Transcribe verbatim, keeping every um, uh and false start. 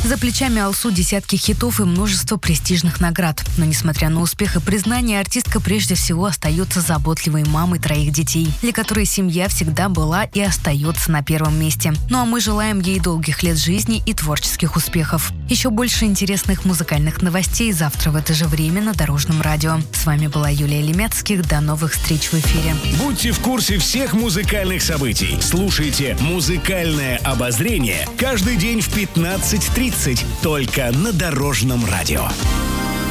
За плечами Алсу десятки хитов и множество престижных наград. Но несмотря на успех и признание, артистка прежде всего остается заботливой мамой троих детей, для которой семья всегда была и остается на первом месте. Ну а мы желаем ей долгих лет жизни и творческих успехов. Еще больше интересных музыкальных новостей завтра в это же время на Дорожном радио. С вами была Юлия Лемецких. До новых встреч в эфире. Будьте в курсе всех музыкальных событий. Слушайте «Музыкальное обозрение» каждый день в пятнадцать тридцать только на Дорожном радио.